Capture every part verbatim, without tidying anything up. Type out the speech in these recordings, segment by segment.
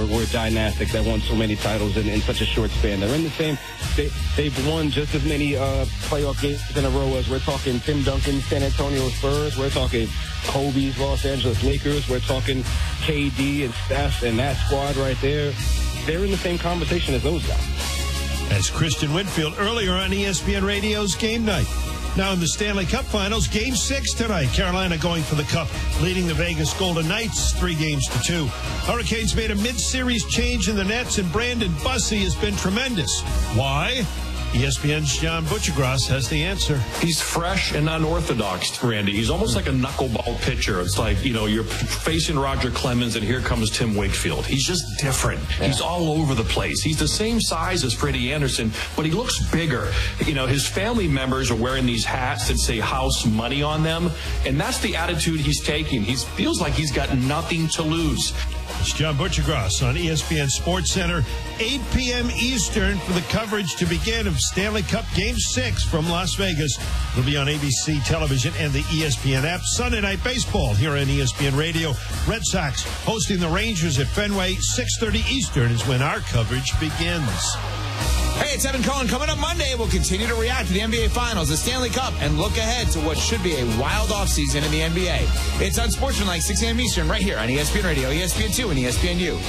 were, were dynastic that won so many titles in, in such a short span. They're in the same. They, they've won just as many uh, playoff games in a row as we're talking Tim Duncan, San Antonio Spurs. We're talking Kobe's Los Angeles Lakers. We're talking K D and Steph and that squad right there. They're in the same conversation as those guys. That's Christian Whitfield earlier on E S P N Radio's Game Night. Now in the Stanley Cup Finals, Game six tonight. Carolina going for the Cup, leading the Vegas Golden Knights three games to two. Hurricanes made a mid-series change in the nets, and Brandon Bussey has been tremendous. Why? E S P N's John Butchergrass has the answer. He's fresh and unorthodox, Randy. He's almost like a knuckleball pitcher. It's like, you know, you're facing Roger Clemens, and here comes Tim Wakefield. He's just different. Yeah. He's all over the place. He's the same size as Freddie Anderson, but he looks bigger. You know, his family members are wearing these hats that say house money on them, and that's the attitude he's taking. He feels like he's got nothing to lose. It's John Butchergrass on E S P N Sports Center, eight p.m. Eastern for the coverage to begin of Stanley Cup Game six from Las Vegas. It'll be on A B C television and the E S P N app. Sunday Night Baseball here on E S P N Radio. Red Sox hosting the Rangers at Fenway. six thirty Eastern is when our coverage begins. Hey, it's Evan Cohen. Coming up Monday, we'll continue to react to the N B A Finals, the Stanley Cup, and look ahead to what should be a wild offseason in the N B A. It's Unsportsmanlike, six a.m. Eastern, right here on E S P N Radio, E S P N two, and E S P N U.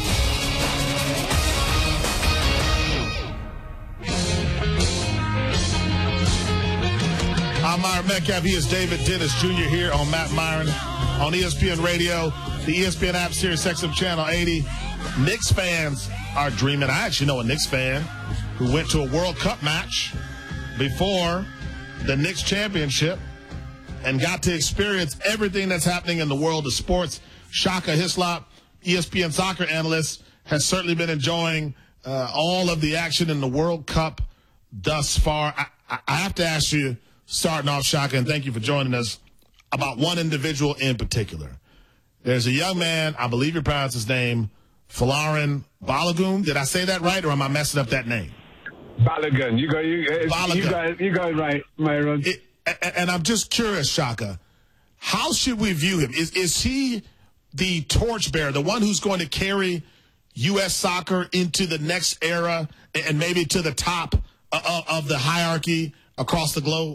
I'm Myron Metcalf. He is David Dennis Junior here on Matt Myron on E S P N Radio, the E S P N app, Sirius X M Channel eighty. Knicks fans are dreaming. I actually know a Knicks fan who went to a World Cup match before the Knicks championship and got to experience everything that's happening in the world of sports. Shaka Hislop, E S P N soccer analyst, has certainly been enjoying uh, all of the action in the World Cup thus far. I, I have to ask you, starting off, Shaka, and thank you for joining us, about one individual in particular. There's a young man, I believe you pronounce his name, Folarin Balogun. Did I say that right, or am I messing up that name? Balogun. You got you, Balogun. you got you got it right, Myron. It, and I'm just curious, Shaka, how should we view him? Is is he the torchbearer, the one who's going to carry U S soccer into the next era and maybe to the top of, of the hierarchy across the globe?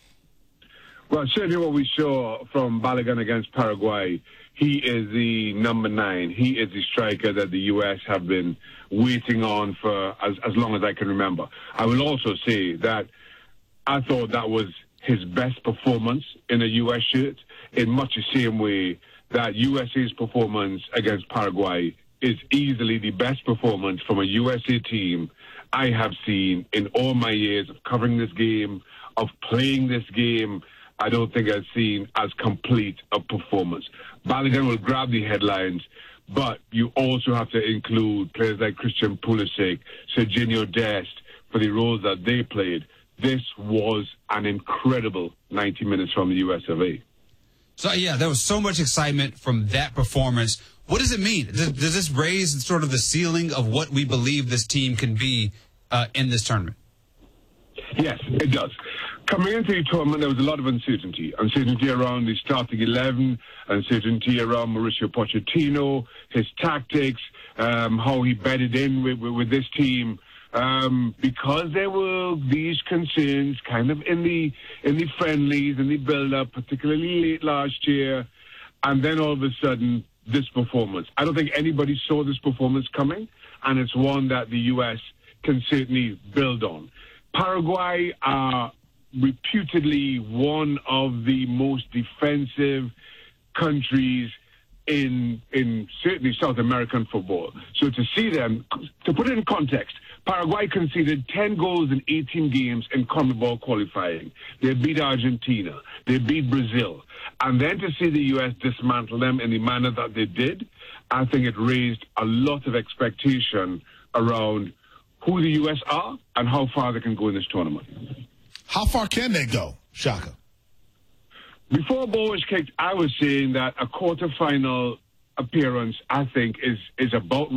Well, certainly what we saw from Balogun against Paraguay, he is the number nine. He is the striker that the U S have been waiting on for as, as long as I can remember. I will also say that I thought that was his best performance in a U S shirt, in much the same way that U S A's performance against Paraguay is easily the best performance from a U S A team I have seen in all my years of covering this game, of playing this game. I don't think I've seen as complete a performance. Balogun will grab the headlines, but you also have to include players like Christian Pulisic, Serginho Dest, for the roles that they played. This was an incredible ninety minutes from the U S of A. So, yeah, there was so much excitement from that performance. What does it mean? Does, does this raise sort of the ceiling of what we believe this team can be uh, in this tournament? Yes, it does. Coming into the tournament, there was a lot of uncertainty. Uncertainty around the starting eleven, uncertainty around Mauricio Pochettino, his tactics, um, how he bedded in with, with, with this team. Um, because there were these concerns kind of in the in the friendlies, in the build-up, particularly late last year, and then all of a sudden, this performance. I don't think anybody saw this performance coming, and it's one that the U S can certainly build on. Paraguay are reputedly one of the most defensive countries in in certainly South American football. So to see them, to put it in context, Paraguay conceded ten goals in eighteen games in CONMEBOL qualifying. They beat Argentina. They beat Brazil. And then to see the U S dismantle them in the manner that they did, I think it raised a lot of expectation around who the U S are and how far they can go in this tournament. How far can they go, Shaka? Before ball was kicked, I was saying that a quarterfinal appearance, I think, is, is about